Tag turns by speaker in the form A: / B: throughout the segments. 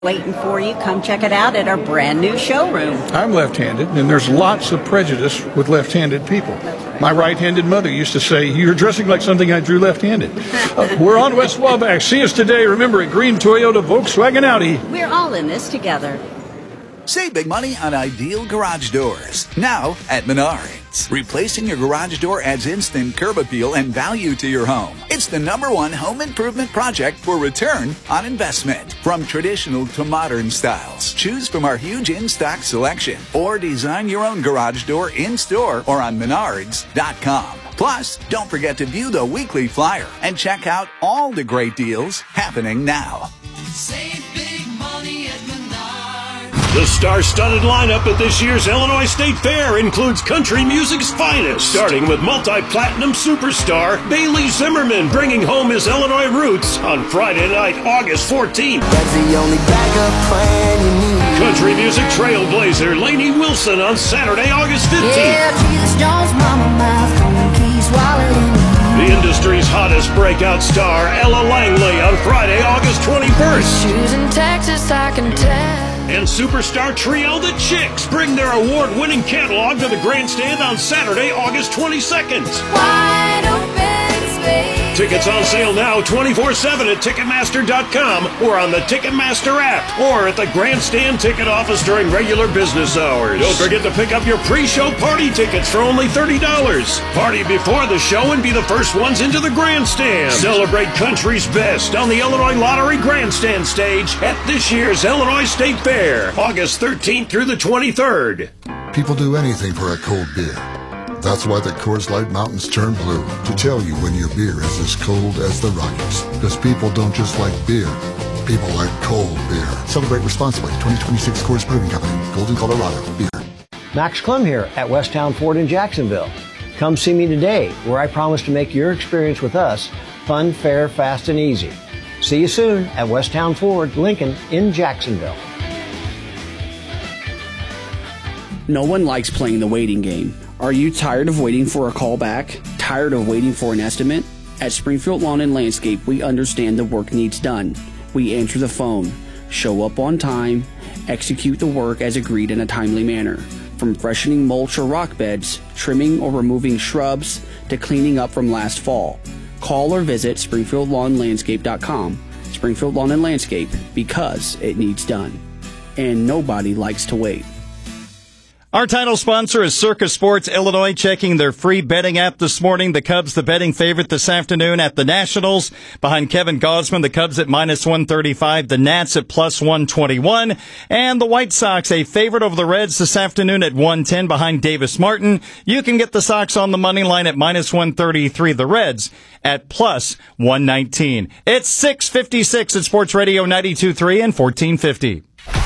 A: Waiting for you. Come check it out at our brand new showroom.
B: I'm left-handed, and there's lots of prejudice with left-handed people. My right-handed mother used to say, "You're dressing like something I drew left-handed." We're on West Wabash. See us today. Remember, at Green Toyota, Volkswagen, Audi.
A: We're all in this together.
C: Save big money on Ideal Garage Doors. Now at Menards. Replacing your garage door adds instant curb appeal and value to your home. It's the #1 home improvement project for return on investment. From traditional to modern styles, choose from our huge in-stock selection or design your own garage door in-store or on Menards.com. Plus, don't forget to view the weekly flyer and check out all the great deals happening now.
D: Save big money at Menards.
E: The star-studded lineup at this year's Illinois State Fair includes country music's finest, starting with multi-platinum superstar Bailey Zimmerman bringing home his Illinois roots on Friday night, August 14th.
F: That's the only backup plan you need.
E: Country music trailblazer Lainey Wilson on Saturday, August 15th.
F: Yeah, Jesus Jones, Mama Mouth, Coleman Keys, Wallet in
E: The industry's hottest breakout star Ella Langley on Friday, August 21st.
F: shoes in Texas, I can tell.
E: And superstar trio The Chicks bring their award-winning catalog to the grandstand on Saturday, August 22nd.
F: Wide open space.
E: Tickets on sale now 24/7 at Ticketmaster.com or on the Ticketmaster app or at the grandstand ticket office during regular business hours. Don't forget to pick up your pre-show party tickets for only $30. Party before the show and be the first ones into the grandstand. Celebrate country's best on the Illinois Lottery Grandstand stage at this year's Illinois State Fair, August 13th through the 23rd.
G: People do anything for a cold beer. That's why the Coors Light Mountains turn blue, to tell you when your beer is as cold as the Rockies. Because people don't just like beer, people like cold beer. Celebrate responsibly. 2026 Coors Brewing Company, Golden, Colorado. Beer.
H: Max Clem here at Westtown Ford in Jacksonville. Come see me today, where I promise to make your experience with us fun, fair, fast, and easy. See you soon at Westtown Ford, Lincoln in Jacksonville.
I: No one likes playing the waiting game. Are you tired of waiting for a call back? Tired of waiting for an estimate? At Springfield Lawn and Landscape, we understand the work needs done. We answer the phone, show up on time, execute the work as agreed in a timely manner. From freshening mulch or rock beds, trimming or removing shrubs, to cleaning up from last fall. Call or visit SpringfieldLawnLandscape.com. Springfield Lawn and Landscape, because it needs done. And nobody likes to wait.
J: Our title sponsor is Circa Sports Illinois, checking their free betting app this morning. The Cubs, the betting favorite this afternoon at the Nationals. Behind Kevin Gausman, the Cubs at -135, the Nats at +121, and the White Sox, a favorite over the Reds this afternoon at 110 behind Davis Martin. You can get the Sox on the money line at -133, the Reds at +119. It's 6:56 at Sports Radio 92.3 and 1450.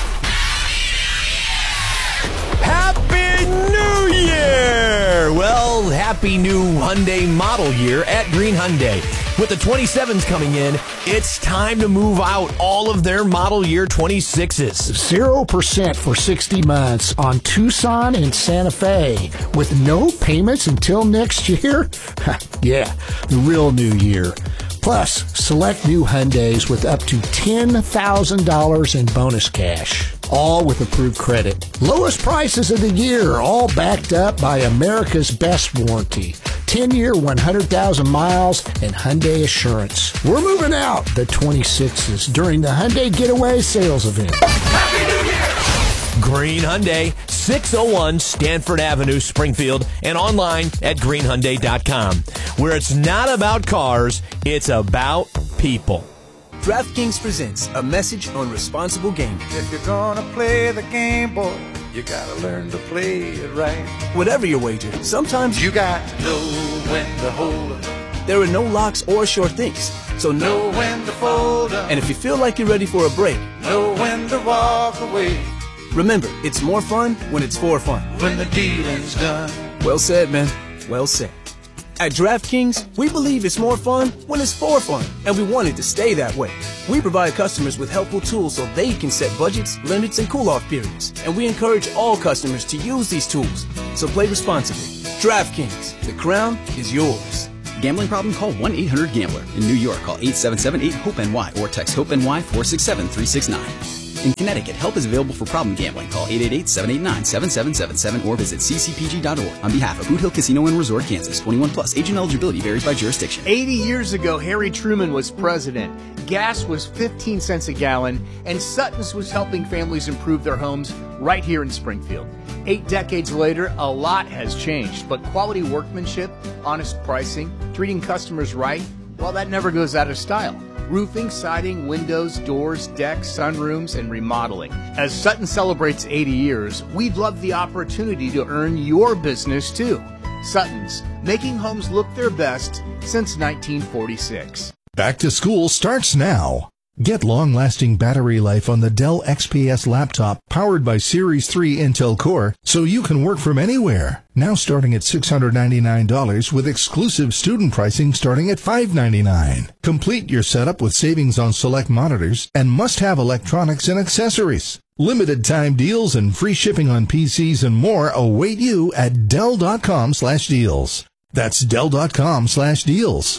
K: Well, happy new Hyundai model year at Green Hyundai. With the 27s coming in, it's time to move out all of their model year 26s.
L: 0% for 60 months on Tucson and Santa Fe with no payments until next year? Yeah, the real new year. Plus, select new Hyundais with up to $10,000 in bonus cash. All with approved credit. Lowest prices of the year, all backed up by America's best warranty. 10-year, 100,000 miles, and Hyundai Assurance. We're moving out the 26s during the Hyundai Getaway Sales Event.
K: Happy New Year! Green Hyundai, 601 Stanford Avenue, Springfield, and online at greenhyundai.com, where it's not about cars, it's about people.
M: DraftKings presents a message on responsible gaming.
N: If you're gonna play the game, boy, you gotta learn to play it right.
M: Whatever your wager, sometimes
N: you got to know when to hold up.
M: There are no locks or sure things, so
N: know when to fold up.
M: And if you feel like you're ready for a break,
N: know when to walk away.
M: Remember, it's more fun when it's for fun.
N: When the dealing's done.
M: Well said, man. Well said. At DraftKings, we believe it's more fun when it's for fun, and we want it to stay that way. We provide customers with helpful tools so they can set budgets, limits, and cool-off periods, and we encourage all customers to use these tools. So play responsibly. DraftKings, the crown is yours.
O: Gambling problem? Call 1-800-GAMBLER. In New York, call 877-8-HOPE-NY or text HOPE-NY 467-369. In Connecticut, help is available for problem gambling. Call 888-789-7777 or visit ccpg.org. On behalf of Boot Hill Casino and Resort, Kansas, 21 plus. Agent eligibility varies by jurisdiction.
P: 80 years ago, Harry Truman was president. Gas was 15 cents a gallon, and Sutton's was helping families improve their homes right here in Springfield. 8 decades later, a lot has changed, but quality workmanship, honest pricing, treating customers right, well, that never goes out of style. Roofing, siding, windows, doors, decks, sunrooms, and remodeling. As Sutton celebrates 80 years, we'd love the opportunity to earn your business too. Sutton's, making homes look their best since 1946.
Q: Back to school starts now. Get long-lasting battery life on the Dell XPS laptop powered by Series 3 Intel Core so you can work from anywhere. Now starting at $699 with exclusive student pricing starting at $599. Complete your setup with savings on select monitors and must-have electronics and accessories. Limited time deals and free shipping on PCs and more await you at Dell.com/deals. That's Dell.com/deals.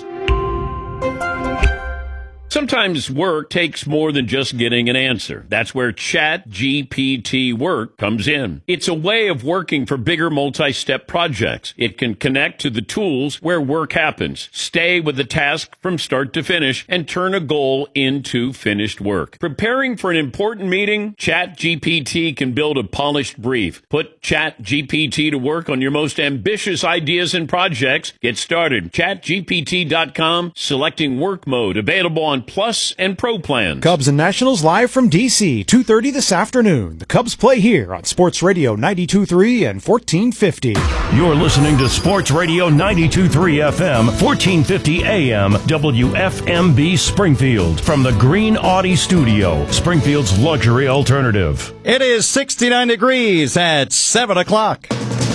E: Sometimes work takes more than just getting an answer. That's where ChatGPT Work comes in. It's a way of working for bigger multi-step projects. It can connect to the tools where work happens, stay with the task from start to finish, and turn a goal into finished work. Preparing for an important meeting? ChatGPT can build a polished brief. Put ChatGPT to work on your most ambitious ideas and projects. Get started. ChatGPT.com, selecting work mode, available on Plus and Pro plans.
R: Cubs and Nationals live from D.C., 2:30 this afternoon. The Cubs play here on Sports Radio 92.3 and 1450.
E: You're listening to Sports Radio 92.3 FM, 1450 AM, WFMB Springfield. From the Green Audi Studio, Springfield's luxury alternative.
J: It is 69 degrees at 7 o'clock.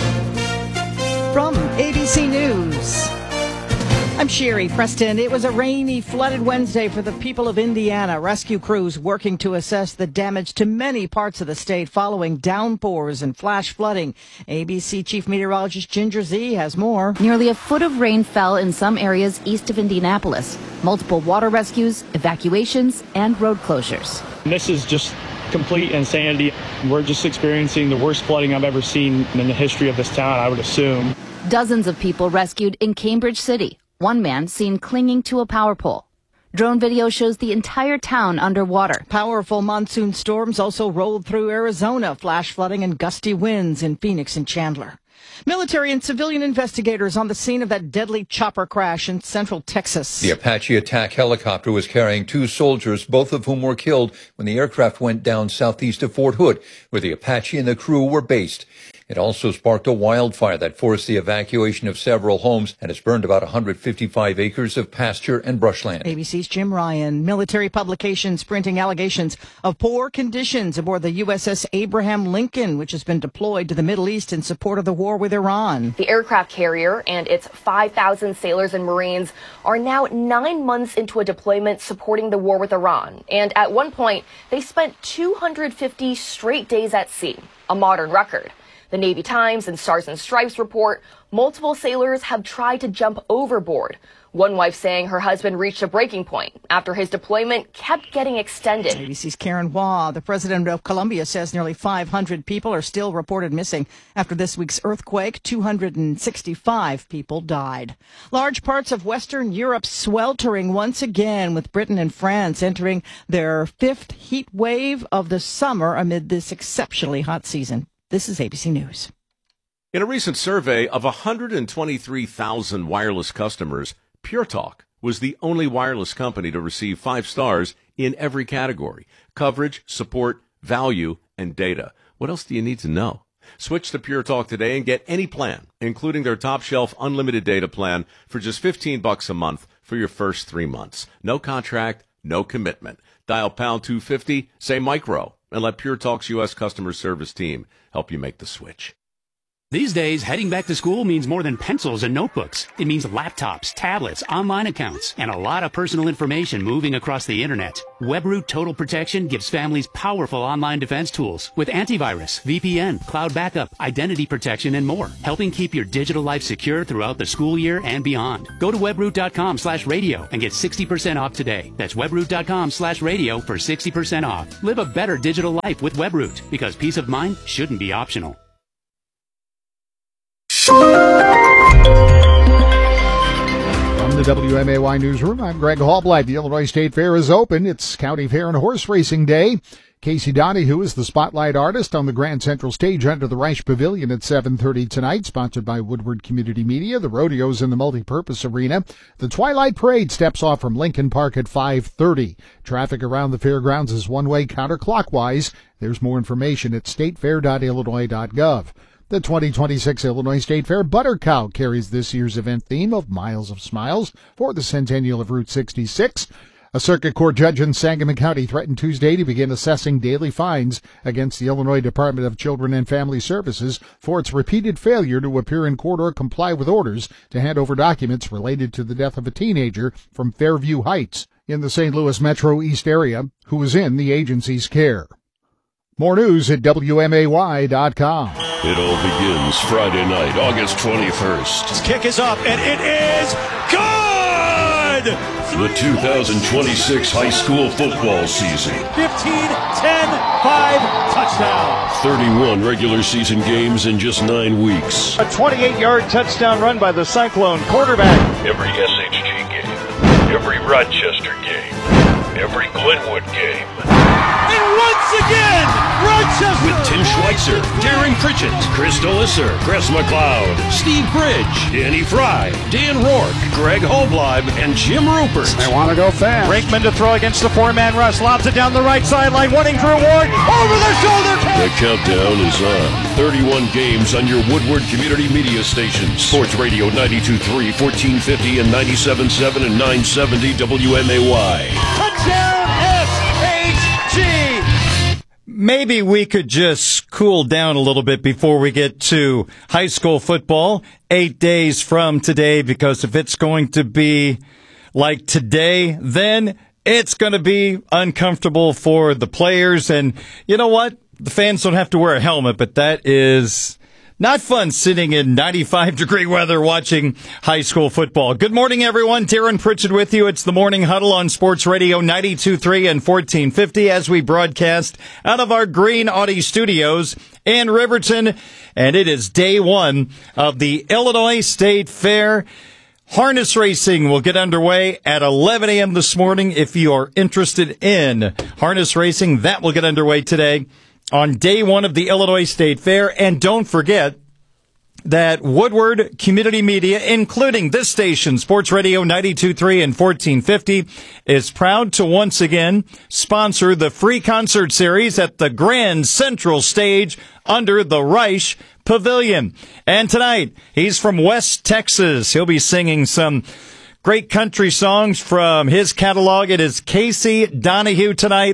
A: From ABC News, I'm Sherry Preston. It was a rainy, flooded Wednesday for the people of Indiana. Rescue crews working to assess the damage to many parts of the state following downpours and flash flooding. ABC Chief Meteorologist Ginger Z has more.
S: Nearly a foot of rain fell in some areas east of Indianapolis. Multiple water rescues, evacuations, and road closures.
T: This is just complete insanity. We're just experiencing the worst flooding I've ever seen in the history of this town, I would assume.
S: Dozens of people rescued in Cambridge City. One man seen clinging to a power pole. Drone video shows the entire town underwater.
A: Powerful monsoon storms also rolled through Arizona, flash flooding and gusty winds in Phoenix and Chandler. Military and civilian investigators on the scene of that deadly chopper crash in central Texas.
U: The Apache attack helicopter was carrying 2 soldiers, both of whom were killed when the aircraft went down southeast of Fort Hood, where the Apache and the crew were based. It also sparked a wildfire that forced the evacuation of several homes and has burned about 155 acres of pasture and brushland.
A: ABC's Jim Ryan. Military publications printing allegations of poor conditions aboard the USS Abraham Lincoln, which has been deployed to the Middle East in support of the war with Iran.
V: The aircraft carrier and its 5,000 sailors and Marines are now 9 months into a deployment supporting the war with Iran. And at one point, they spent 250 straight days at sea, a modern record. The Navy Times and Stars and Stripes report multiple sailors have tried to jump overboard. One wife saying her husband reached a breaking point after his deployment kept getting extended.
A: ABC's Karen Waugh. The president of Colombia says nearly 500 people are still reported missing after this week's earthquake. 265 people died. Large parts of Western Europe sweltering once again, with Britain and France entering their 5th heat wave of the summer amid this exceptionally hot season. This is ABC News.
W: In a recent survey of 123,000 wireless customers, Pure Talk was the only wireless company to receive 5 stars in every category: coverage, support, value, and data. What else do you need to know? Switch to Pure Talk today and get any plan, including their top shelf unlimited data plan, for just $15 a month for your first 3 months. No contract, no commitment. Dial pound 250, say micro, and let Pure Talk's U.S. customer service team help you make the switch.
B: These days, heading back to school means more than pencils and notebooks. It means laptops, tablets, online accounts, and a lot of personal information moving across the internet. WebRoot Total Protection gives families powerful online defense tools with antivirus, VPN, cloud backup, identity protection, and more, helping keep your digital life secure throughout the school year and beyond. Go to webroot.com/radio and get 60% off today. That's webroot.com/radio for 60% off. Live a better digital life with WebRoot, because peace of mind shouldn't be optional.
C: From the WMAY Newsroom, I'm Greg Hallblight. The Illinois State Fair is open. It's County Fair and Horse Racing Day. Casey Donahue is the spotlight artist on the Grand Central Stage under the Reich Pavilion at 7:30 tonight, sponsored by Woodward Community Media. The rodeo's in the Multipurpose Arena. The Twilight Parade steps off from Lincoln Park at 5:30. Traffic around the fairgrounds is one-way counterclockwise. There's more information at statefair.illinois.gov. The 2026 Illinois State Fair Butter Cow carries this year's event theme of Miles of Smiles for the centennial of Route 66. A circuit court judge in Sangamon County threatened Tuesday to begin assessing daily fines against the Illinois Department of Children and Family Services for its repeated failure to appear in court or comply with orders to hand over documents related to the death of a teenager from Fairview Heights in the St. Louis Metro East area who was in the agency's care. More news at WMAY.com.
E: It all begins Friday night, August 21st.
D: This kick is up, and it is good!
E: The 2026 high school football season.
D: 15-10-5 touchdown.
E: 31 regular season games in just 9 weeks.
D: A 28-yard touchdown run by the Cyclone quarterback.
E: Every SHG game, every Rochester game, every Glenwood game.
D: And once again, Rochester!
E: With Tim Schweitzer, Darren Pritchett, Chris Delisser, Chris McLeod, Steve Bridge, Danny Fry, Dan Rourke, Greg Hallblight, and Jim Rupert.
D: They want to go fast. Rakeman to throw against the four-man rush. Lobs it down the right sideline. Wanting Drew Ward. Over the shoulder.
E: The countdown is on. 31 games on your Woodward Community Media stations. Sports Radio 92.3, 1450, and 97.7 and 970 WMAY.
D: Touchdown SHG!
J: Maybe we could just cool down a little bit before we get to high school football 8 days from today, because if it's going to be like today, then it's going to be uncomfortable for the players. And you know what? The fans don't have to wear a helmet, but that is not fun sitting in 95-degree weather watching high school football. Good morning, everyone. Darren Pritchett with you. It's the Morning Huddle on Sports Radio 92.3 and 1450 as we broadcast out of our Green Audi studios in Riverton. And it is day one of the Illinois State Fair. Harness racing will get underway at 11 a.m. this morning. If you are interested in harness racing, that will get underway today on day one of the Illinois State Fair. And don't forget that Woodward Community Media, including this station, Sports Radio 92.3 and 1450, is proud to once again sponsor the free concert series at the Grand Central Stage under the Reich Pavilion. And tonight, he's from West Texas. He'll be singing some great country songs from his catalog. It is Casey Donahue tonight,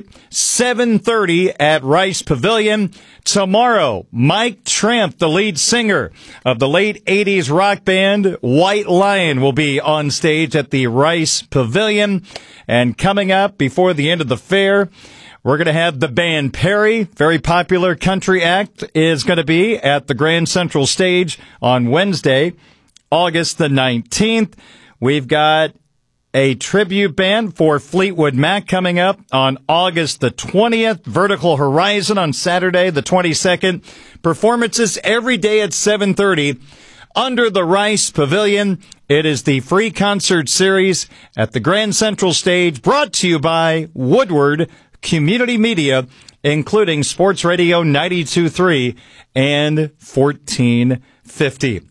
J: 7:30 at Rice Pavilion. Tomorrow, Mike Tramp, the lead singer of the late 80s rock band White Lion, will be on stage at the Rice Pavilion. And coming up before the end of the fair, we're going to have the band Perry, very popular country act, is going to be at the Grand Central Stage on Wednesday, August the 19th. We've got a tribute band for Fleetwood Mac coming up on August the 20th. Vertical Horizon on Saturday the 22nd. Performances every day at 7:30 under the Rice Pavilion. It is the free concert series at the Grand Central Stage, brought to you by Woodward Community Media, including Sports Radio 92.3 and 1450.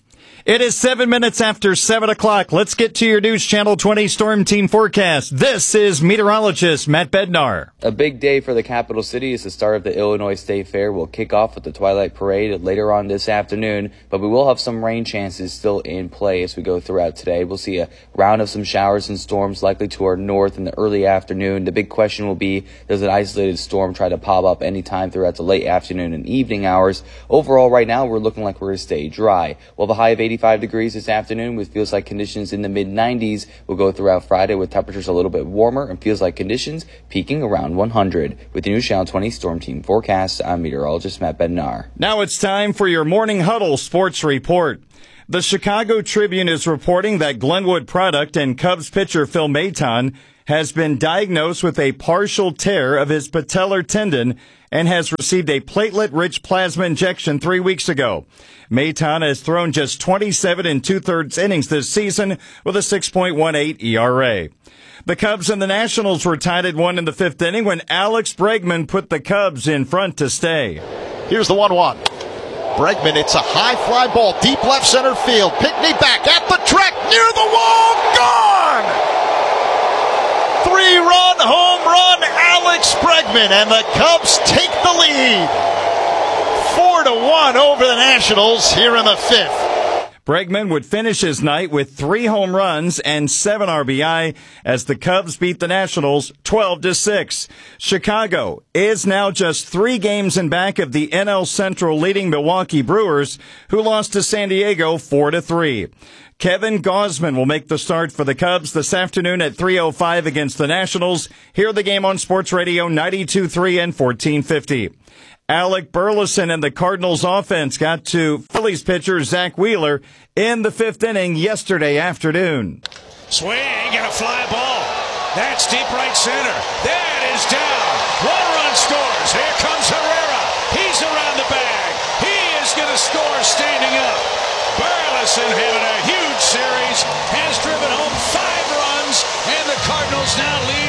J: It is 7 minutes after 7 o'clock. Let's get to your News Channel 20 Storm Team forecast. This is meteorologist Matt Bednar.
F: A big day for the capital city is the start of the Illinois State Fair. We'll kick off with the Twilight Parade later on this afternoon, but we will have some rain chances still in play as we go throughout today. We'll see a round of some showers and storms likely to our north in the early afternoon. The big question will be, does an isolated storm try to pop up anytime throughout the late afternoon and evening hours? Overall, right now, we're looking like we're going to stay dry. We'll have a high of 85 degrees this afternoon with feels like conditions in the mid-90s. We'll go throughout Friday with temperatures a little bit warmer and feels like conditions peaking around 100. With the News Channel 20 Storm Team forecast, I'm meteorologist Matt Bednar.
J: Now it's time for your Morning Huddle Sports Report. The Chicago Tribune is reporting that Glenwood product and Cubs pitcher Phil Maton has been diagnosed with a partial tear of his patellar tendon and has received a platelet-rich plasma injection 3 weeks ago. Maton has thrown just 27 2/3 innings this season with a 6.18 ERA. The Cubs and the Nationals were tied at 1 in the 5th inning when Alex Bregman put the Cubs in front to stay.
G: Here's the 1-1. Bregman, it's a high fly ball, deep left center field. Pickney back at the track, near the wall, gone! 3-run home run, Alex Bregman, and the Cubs take the lead. 4-1 over the Nationals here in the 5th.
J: Bregman would finish his night with 3 home runs and 7 RBI as the Cubs beat the Nationals 12-6. Chicago is now just 3 games in back of the NL Central leading Milwaukee Brewers, who lost to San Diego 4-3. Kevin Gausman will make the start for the Cubs this afternoon at 3:05 against the Nationals. Hear the game on Sports Radio 92.3 and 1450. Alec Burleson and the Cardinals offense got to Phillies pitcher Zach Wheeler in the 5th inning yesterday afternoon.
H: Swing and a fly ball. That's deep right center. That is down. 1-run scores. Here comes Herrera. He's around the bag. He is going to score standing up. Burleson having a huge series, has driven home 5 runs, and the Cardinals now lead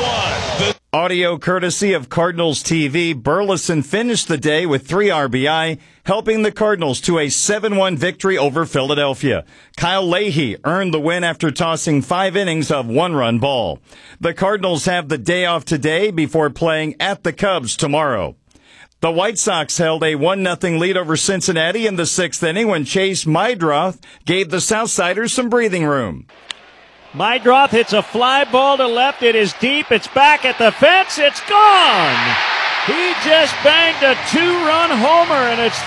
H: 4-1.
J: Audio courtesy of Cardinals TV, Burleson finished the day with 3 RBI, helping the Cardinals to a 7-1 victory over Philadelphia. Kyle Leahy earned the win after tossing 5 innings of 1-run ball. The Cardinals have the day off today before playing at the Cubs tomorrow. The White Sox held a 1-0 lead over Cincinnati in the 6th inning when Chase Meidroth gave the Southsiders some breathing room.
D: Meidroth hits a fly ball to left. It is deep. It's back at the fence. It's gone. He just banged a 2-run homer, and it's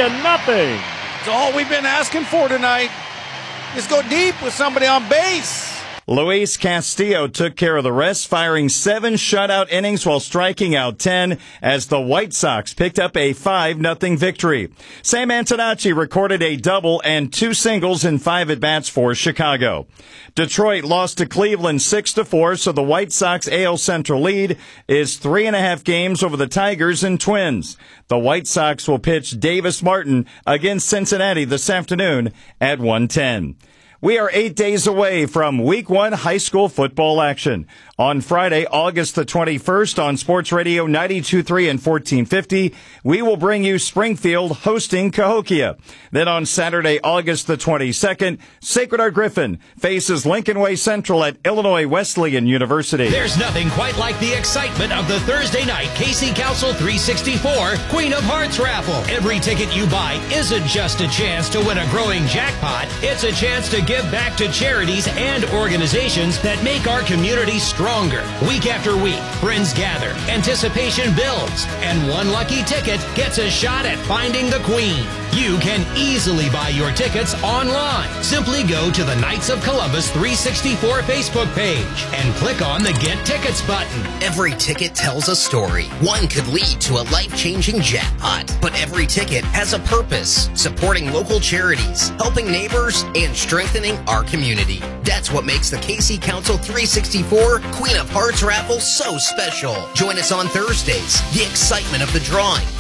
D: 3-0.
N: It's all we've been asking for tonight. Just go deep with somebody on base.
J: Luis Castillo took care of the rest, firing 7 shutout innings while striking out 10 as the White Sox picked up a 5-0 victory. Sam Antonacci recorded a double and 2 singles in 5 at-bats for Chicago. Detroit lost to Cleveland 6-4, so the White Sox AL Central lead is 3.5 games over the Tigers and Twins. The White Sox will pitch Davis Martin against Cincinnati this afternoon at 1:10. We are 8 days away from Week 1 high school football action. On Friday, August the 21st on Sports Radio 92.3 and 1450, we will bring you Springfield hosting Cahokia. Then on Saturday, August the 22nd, Sacred Heart Griffin faces Lincoln Way Central at Illinois Wesleyan University.
X: There's nothing quite like the excitement of the Thursday night Casey Council 364 Queen of Hearts raffle. Every ticket you buy isn't just a chance to win a growing jackpot. It's a chance to give back to charities and organizations that make our community stronger. Week after week, friends gather, anticipation builds, and one lucky ticket gets a shot at finding the Queen. You can easily buy your tickets online. Simply go to the Knights of Columbus 364 Facebook page and click on the Get Tickets button.
Y: Every ticket tells a story. One could lead to a life-changing jackpot, but every ticket has a purpose, supporting local charities, helping neighbors, and strengthening our community. That's what makes the Casey Council 364 Queen of Hearts raffle so special. Join us on Thursdays, the excitement of the drawing,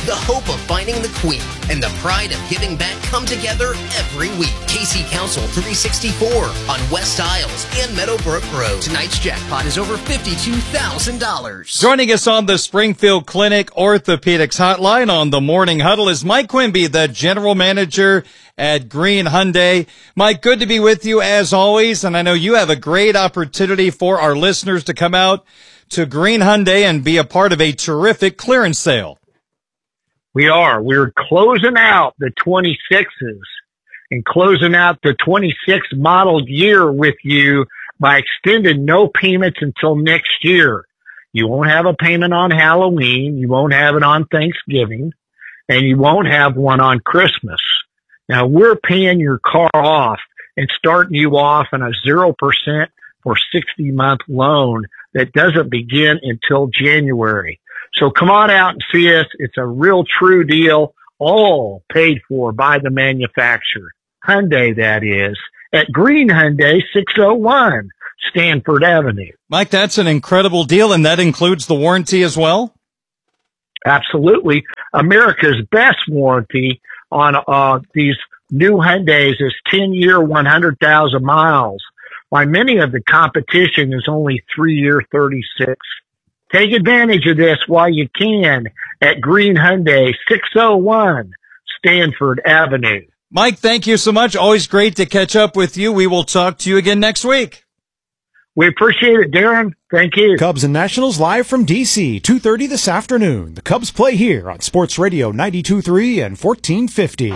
Y: The hope of finding the queen and the pride of giving back come together every week. Casey Council 364 on West Isles and Meadowbrook Road. Tonight's jackpot is over $52,000.
J: Joining us on the Springfield Clinic Orthopedics Hotline on the Morning Huddle is Mike Quimby, the General Manager at Green Hyundai. Mike, good to be with you as always, and I know you have a great opportunity for our listeners to come out to Green Hyundai and be a part of a terrific clearance sale.
I: We are. We're closing out the 26s and closing out the 26 model year with you by extending no payments until next year. You won't have a payment on Halloween. You won't have it on Thanksgiving, and you won't have one on Christmas. Now, we're paying your car off and starting you off in a 0% for 60-month loan that doesn't begin until January. So come on out and see us. It's a real true deal, all paid for by the manufacturer. Hyundai, that is, at Green Hyundai 601 Stanford Avenue.
J: Mike, that's an incredible deal, and that includes the warranty as well?
I: Absolutely. America's best warranty on these new Hyundais is 10-year, 100,000 miles, while many of the competition is only 3-year, 36. Take advantage of this while you can at Green Hyundai 601 Stanford Avenue.
J: Mike, thank you so much. Always great to catch up with you. We will talk to you again next week.
I: We appreciate it, Darren. Thank you.
R: Cubs and Nationals live from D.C., 2:30 this afternoon. The Cubs play here on Sports Radio 92.3 and 1450.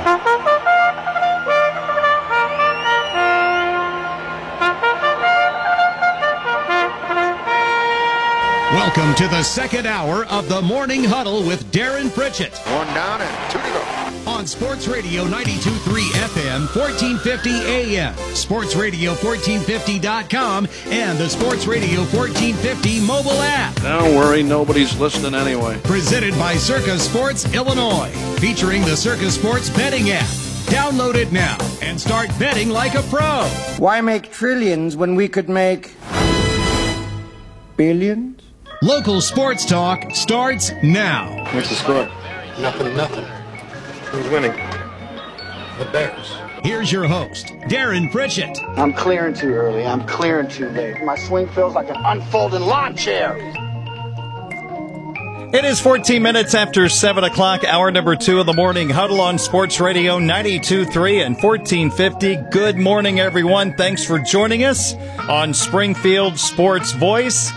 X: Welcome to the second hour of the Morning Huddle with Darren Pritchett.
N: One down and 2 to go.
X: On Sports Radio 92.3 FM, 1450 AM, sportsradio1450.com, and the Sports Radio 1450 mobile app.
N: Don't worry, nobody's listening anyway.
X: Presented by Circa Sports Illinois, featuring the Circa Sports betting app. Download it now and start betting like a pro.
K: Why make trillions when we could make billions?
X: Local sports talk starts now.
N: What's the score?
K: Nothing.
N: Who's winning?
K: The Bears.
X: Here's your host, Darren Pritchett.
K: I'm clearing too early. I'm clearing too late. My swing feels like an unfolding lawn chair.
J: It is 14 minutes after 7 o'clock, hour number 2 of the Morning Huddle on Sports Radio 92.3 and 1450. Good morning, everyone. Thanks for joining us on Springfield Sports Voice.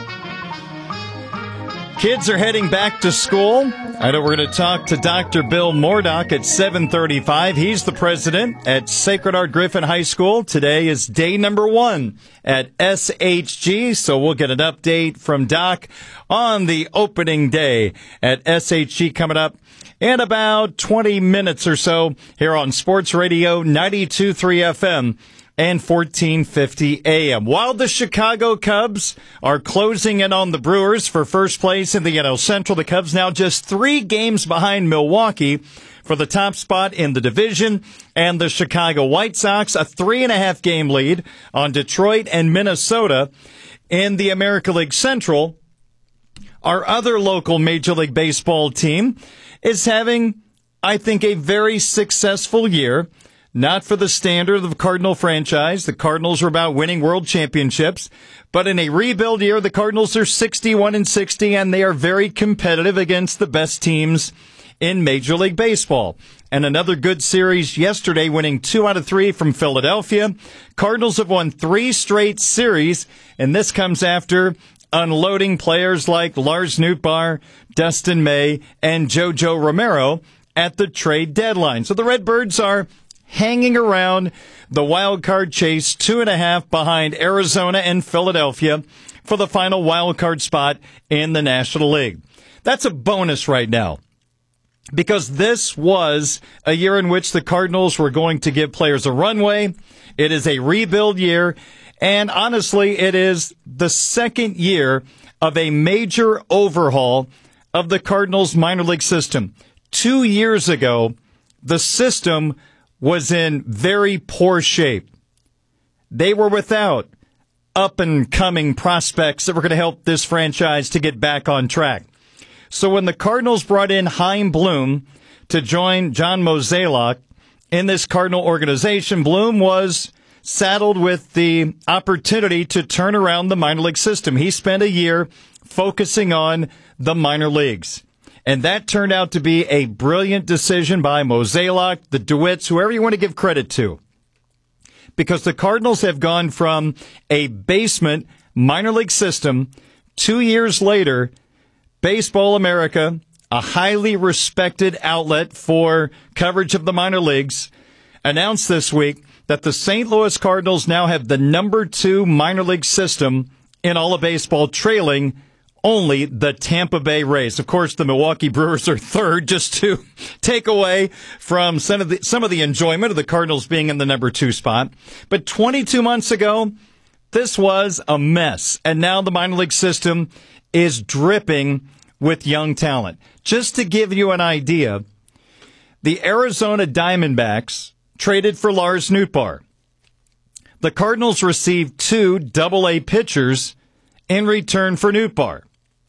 J: Kids are heading back to school. I know we're going to talk to Dr. Bill Mordock at 7:35. He's the president at Sacred Heart Griffin High School. Today is day number 1 at SHG, so we'll get an update from Doc on the opening day at SHG coming up in about 20 minutes or so here on Sports Radio 92.3 FM. And 1450 AM. While the Chicago Cubs are closing in on the Brewers for first place in the NL Central, the Cubs now just 3 games behind Milwaukee for the top spot in the division, and the Chicago White Sox a 3.5 game lead on Detroit and Minnesota in the American League Central. Our other local Major League Baseball team is having, I think, a very successful year. Not for the standard of the Cardinal franchise. The Cardinals are about winning world championships. But in a rebuild year, the Cardinals are 61-60, and they are very competitive against the best teams in Major League Baseball. And another good series yesterday, winning 2 out of 3 from Philadelphia. Cardinals have won 3 straight series, and this comes after unloading players like Lars Nootbaar, Dustin May, and JoJo Romero at the trade deadline. So the Redbirds are hanging around the wild card chase, 2.5 behind Arizona and Philadelphia for the final wild card spot in the National League. That's a bonus right now, because this was a year in which the Cardinals were going to give players a runway. It is a rebuild year, and honestly, it is the second year of a major overhaul of the Cardinals minor league system. 2 years ago, the system was in very poor shape. They were without up-and-coming prospects that were going to help this franchise to get back on track. So when the Cardinals brought in Chaim Bloom to join John Mozeliak in this Cardinal organization, Bloom was saddled with the opportunity to turn around the minor league system. He spent a year focusing on the minor leagues. And that turned out to be a brilliant decision by Mozeliak, the DeWitts, whoever you want to give credit to. Because the Cardinals have gone from a basement minor league system 2 years later. Baseball America, a highly respected outlet for coverage of the minor leagues, announced this week that the St. Louis Cardinals now have the number 2 minor league system in all of baseball, trailing only the Tampa Bay Rays. Of course, the Milwaukee Brewers are third, just to take away from some of the enjoyment of the Cardinals being in the number 2 spot. But 22 months ago, this was a mess. And now the minor league system is dripping with young talent. Just to give you an idea, the Arizona Diamondbacks traded for Lars Nootbaar. The Cardinals received 2 Double-A pitchers in return for Nootbaar.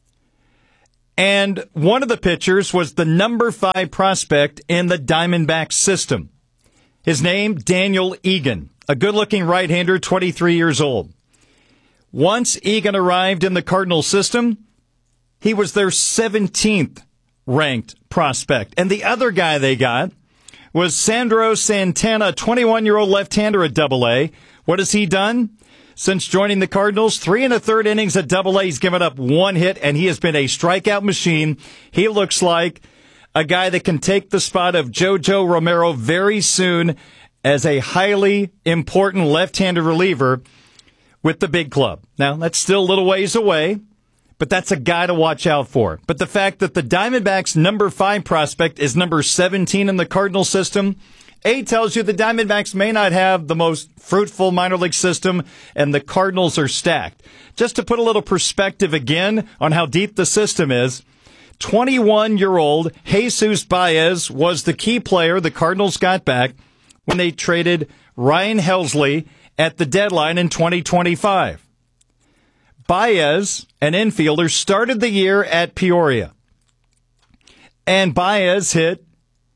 J: And one of the pitchers was the number 5 prospect in the Diamondbacks system. His name, Daniel Egan, a good-looking right-hander, 23 years old. Once Egan arrived in the Cardinal system, he was their 17th ranked prospect. And the other guy they got was Sandro Santana, a 21-year-old left-hander at Double-A. What has he done? Since joining the Cardinals, 3 1/3 innings at Double-A. He's given up 1 hit, and he has been a strikeout machine. He looks like a guy that can take the spot of JoJo Romero very soon as a highly important left-handed reliever with the big club. Now, that's still a little ways away, but that's a guy to watch out for. But the fact that the Diamondbacks' number 5 prospect is number 17 in the Cardinal system, tells you the Diamondbacks may not have the most fruitful minor league system, and the Cardinals are stacked. Just to put a little perspective again on how deep the system is, 21-year-old Jesus Baez was the key player the Cardinals got back when they traded Ryan Helsley at the deadline in 2025. Baez, an infielder, started the year at Peoria. And Baez hit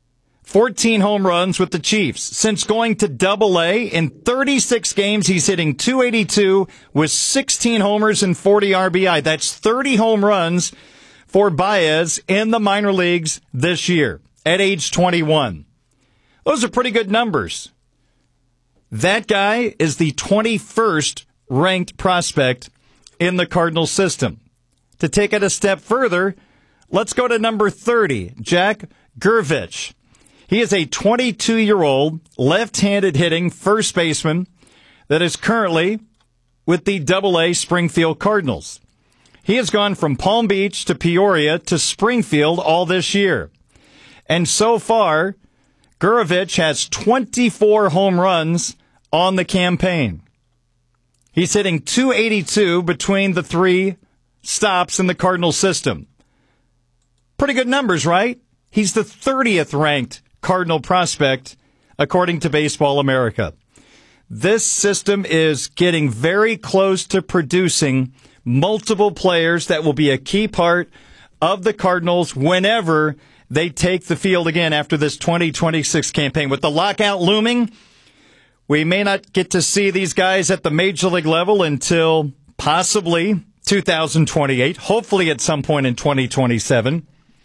J: 14 home runs with the Chiefs. Since going to Double-A, in 36 games, he's hitting .282 with 16 homers and 40 RBI. That's 30 home runs for Baez in the minor leagues this year at age 21. Those are pretty good numbers. That guy is the 21st ranked prospect in the Cardinals system. To take it a step further, let's go to number 30, Jack Gurvich. He is a 22-year-old left-handed hitting first baseman that is currently with the Double-A Springfield Cardinals. He has gone from Palm Beach to Peoria to Springfield all this year. And so far, Gurvich has 24 home runs on the campaign. He's hitting .282 between the 3 stops in the Cardinal system. Pretty good numbers, right? He's the 30th ranked Cardinal prospect, according to Baseball America. This system is getting very close to producing multiple players that will be a key part of the Cardinals whenever they take the field again after this 2026 campaign. With the lockout looming, we may not get to see these guys at the major league level until possibly 2028, hopefully at some point in 2027.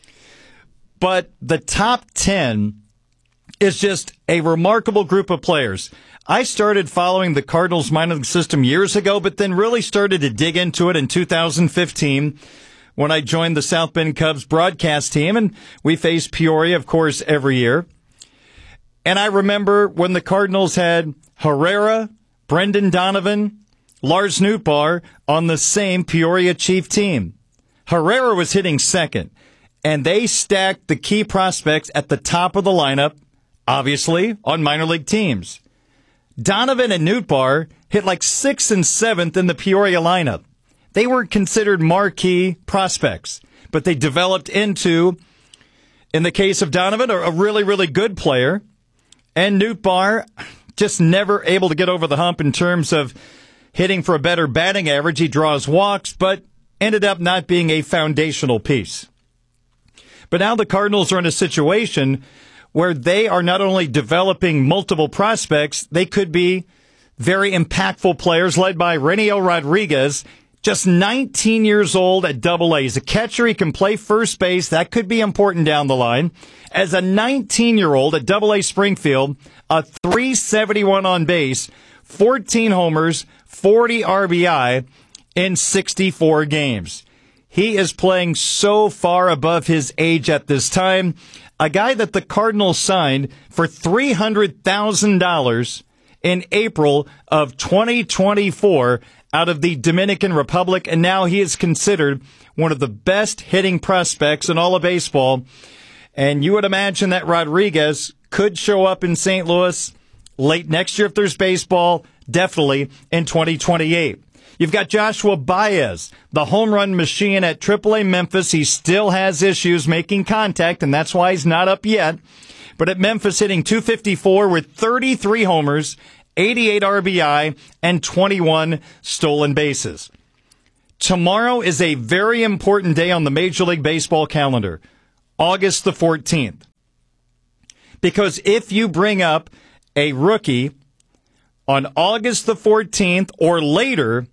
J: But the top 10 is just a remarkable group of players. I started following the Cardinals minor league system years ago, but then really started to dig into it in 2015 when I joined the South Bend Cubs broadcast team, and we face Peoria, of course, every year. And I remember when the Cardinals had Herrera, Brendan Donovan, Lars Nootbaar on the same Peoria Chief team. Herrera was hitting second, and they stacked the key prospects at the top of the lineup, obviously, on minor league teams. Donovan and Nootbaar hit like 6th and 7th in the Peoria lineup. They weren't considered marquee prospects, but they developed into, in the case of Donovan, a really, really good player. And Nootbaar just never able to get over the hump in terms of hitting for a better batting average. He draws walks, but ended up not being a foundational piece. But now the Cardinals are in a situation where they are not only developing multiple prospects, they could be very impactful players led by Reniel Rodriguez, just 19 years old at Double-A. He's a catcher. He can play first base. That could be important down the line. As a 19-year-old at Double-A Springfield, a .371 on base, 14 homers, 40 RBI in 64 games. He is playing so far above his age at this time. A guy that the Cardinals signed for $300,000 in April of 2024 out of the Dominican Republic, and now he is considered one of the best hitting prospects in all of baseball. And you would imagine that Rodriguez could show up in St. Louis late next year if there's baseball, definitely in 2028. You've got Joshua Baez, the home run machine at AAA Memphis. He still has issues making contact, and that's why he's not up yet. But at Memphis, hitting .254 with 33 homers, 88 RBI, and 21 stolen bases. Tomorrow is a very important day on the Major League Baseball calendar, August the 14th. Because if you bring up a rookie on August the 14th or later,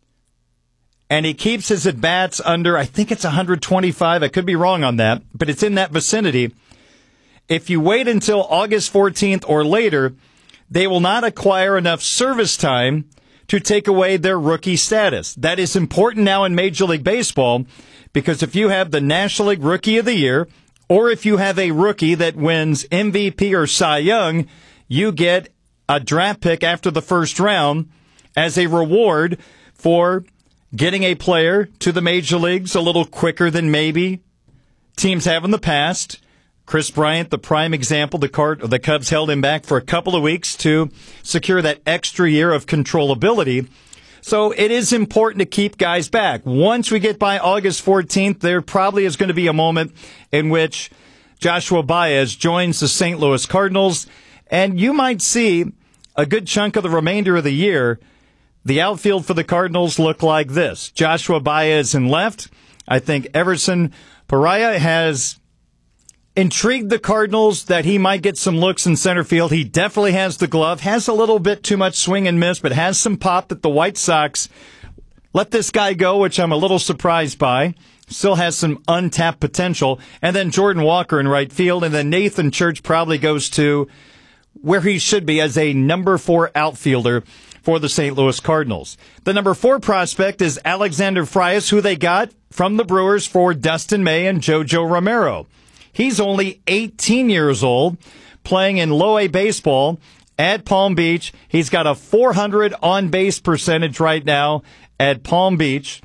J: and he keeps his at-bats under, I think it's 125. I could be wrong on that, but it's in that vicinity. If you wait until August 14th or later, they will not acquire enough service time to take away their rookie status. That is important now in Major League Baseball, because if you have the National League Rookie of the Year, or if you have a rookie that wins MVP or Cy Young, you get a draft pick after the first round as a reward for getting a player to the major leagues a little quicker than maybe teams have in the past. Chris Bryant, the prime example, the Cubs held him back for a couple of weeks to secure that extra year of controllability. So it is important to keep guys back. Once we get by August 14th, there probably is going to be a moment in which Joshua Baez joins the St. Louis Cardinals, and you might see a good chunk of the remainder of the year, the outfield for the Cardinals look like this. Joshua Baez in left. I think Everson Pariah has intrigued the Cardinals that he might get some looks in center field. He definitely has the glove, has a little bit too much swing and miss, but has some pop that the White Sox let this guy go, which I'm a little surprised by. Still has some untapped potential. And then Jordan Walker in right field, and then Nathan Church probably goes to where he should be as a number 4 outfielder for the St. Louis Cardinals. The number 4 prospect is Alexander Frias, who they got from the Brewers for Dustin May and JoJo Romero. He's only 18 years old, playing in low A baseball at Palm Beach. He's got a .400 on-base percentage right now at Palm Beach.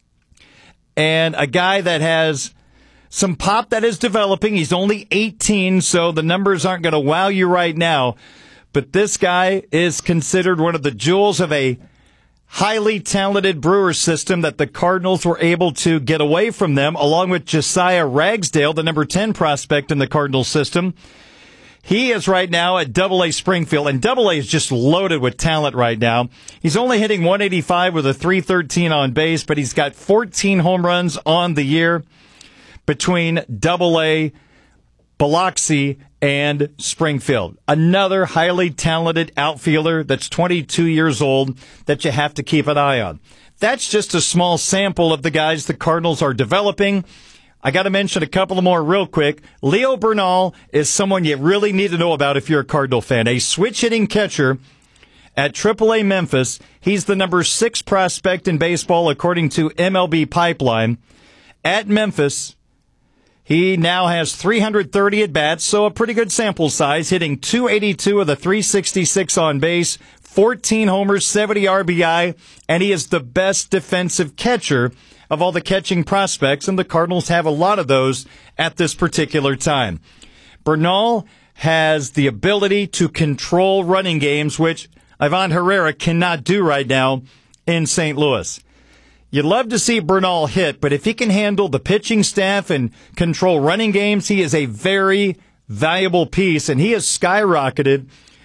J: And a guy that has some pop that is developing. He's only 18, so the numbers aren't going to wow you right now. But this guy is considered one of the jewels of a highly talented Brewer system that the Cardinals were able to get away from them, along with Josiah Ragsdale, the number 10 prospect in the Cardinals system. He is right now at Double-A Springfield, and Double-A is just loaded with talent right now. He's only hitting .185 with a .313 on base, but he's got 14 home runs on the year between Double-A, Biloxi, and Springfield. Another highly talented outfielder that's 22 years old that you have to keep an eye on. That's just a small sample of the guys the Cardinals are developing. I got to mention a couple of more real quick. Leo Bernal is someone you really need to know about if you're a Cardinal fan. A switch-hitting catcher at AAA Memphis. He's the number 6 prospect in baseball according to MLB Pipeline. At Memphis, he now has 330 at-bats, so a pretty good sample size, hitting .282 with a .366 on base, 14 homers, 70 RBI, and he is the best defensive catcher of all the catching prospects, and the Cardinals have a lot of those at this particular time. Bernal has the ability to control running games, which Ivan Herrera cannot do right now in St. Louis. You'd love to see Bernal hit, but if he can handle the pitching staff and control running games, he is a very valuable piece, and he has skyrocketed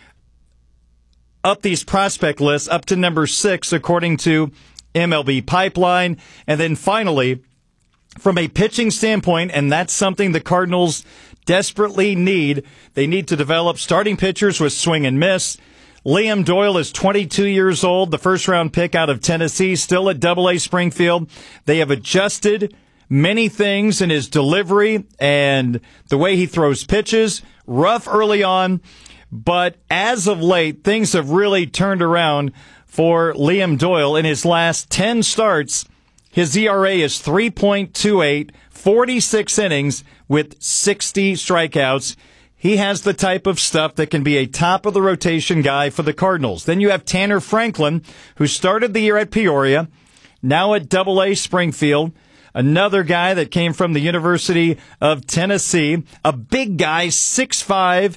J: up these prospect lists up to number 6, according to MLB Pipeline. And then finally, from a pitching standpoint, and that's something the Cardinals desperately need. They need to develop starting pitchers with swing and miss. Liam Doyle is 22 years old, the first-round pick out of Tennessee, still at Double-A Springfield. They have adjusted many things in his delivery and the way he throws pitches. Rough early on, but as of late, things have really turned around for Liam Doyle. In his last 10 starts, his ERA is 3.28, 46 innings with 60 strikeouts. He has the type of stuff that can be a top-of-the-rotation guy for the Cardinals. Then you have Tanner Franklin, who started the year at Peoria, now at Double-A Springfield. Another guy that came from the University of Tennessee. A big guy, 6'5",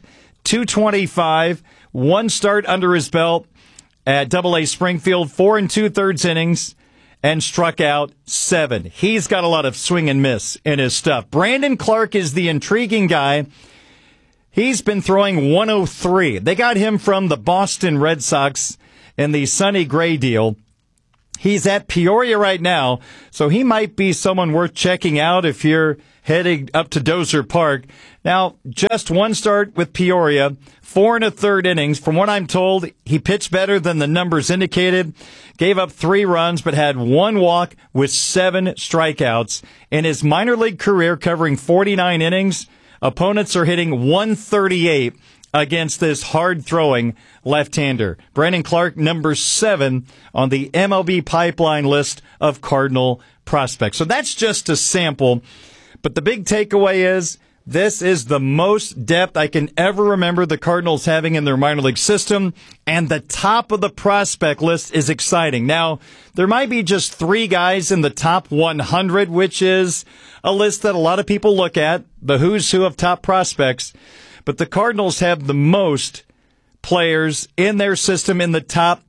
J: 225, one start under his belt at Double-A Springfield, 4 2/3 innings, and struck out 7. He's got a lot of swing and miss in his stuff. Brandon Clark is the intriguing guy. He's been throwing 103. They got him from the Boston Red Sox in the Sonny Gray deal. He's at Peoria right now, so he might be someone worth checking out if you're heading up to Dozer Park. Now, just one start with Peoria, 4 1/3 innings. From what I'm told, he pitched better than the numbers indicated, gave up 3 runs, but had 1 walk with 7 strikeouts. In his minor league career, covering 49 innings, opponents are hitting 138 against this hard-throwing left-hander. Brandon Clark, number 7 on the MLB pipeline list of Cardinal prospects. So that's just a sample. But the big takeaway is this is the most depth I can ever remember the Cardinals having in their minor league system, and the top of the prospect list is exciting. Now, there might be just 3 guys in the top 100, which is a list that a lot of people look at, the who's who of top prospects. But the Cardinals have the most players in their system in the top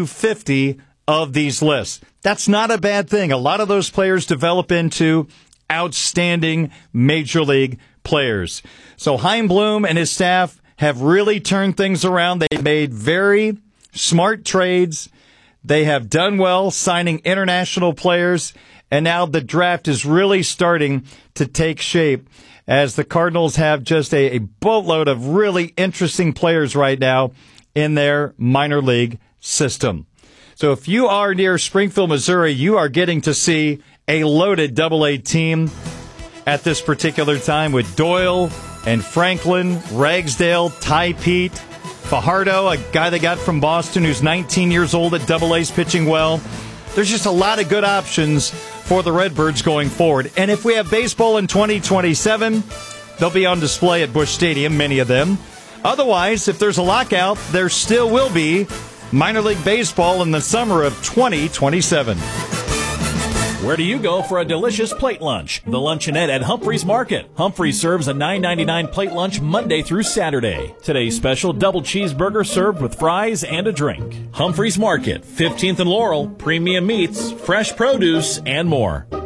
J: 250 of these lists. That's not a bad thing. A lot of those players develop into outstanding major league players. So Chaim Bloom and his staff have really turned things around. They've made very smart trades. They have done well signing international players. And now the draft is really starting to take shape, as the Cardinals have just a boatload of really interesting players right now in their minor league system. So if you are near Springfield, Missouri, you are getting to see a loaded Double-A team at this particular time with Doyle and Franklin, Ragsdale, Ty Pete, Fajardo, a guy they got from Boston who's 19 years old at Double-A's pitching well. There's just a lot of good options for the Redbirds going forward. And if we have baseball in 2027, they'll be on display at Busch Stadium, many of them. Otherwise, if there's a lockout, there still will be minor league baseball in the summer of 2027.
L: Where do you go for a delicious plate lunch? The Luncheonette at Humphreys Market. Humphreys serves a $9.99 plate lunch Monday through Saturday. Today's special double cheeseburger served with fries and a drink. Humphreys Market, 15th and Laurel, premium meats, fresh produce, and more.